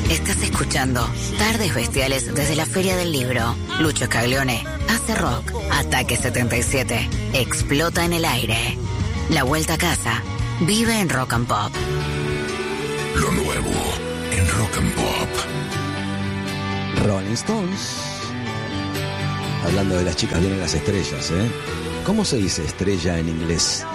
Estás escuchando Tardes Bestiales desde la Feria del Libro. Lucho Scaglione hace rock. Ataque 77 explota en el aire. La vuelta a casa vive en Rock and Pop. Lo nuevo en Rock and Pop. Rolling Stones. Hablando de las chicas vienen las estrellas, ¿eh? ¿Cómo se dice estrella en inglés?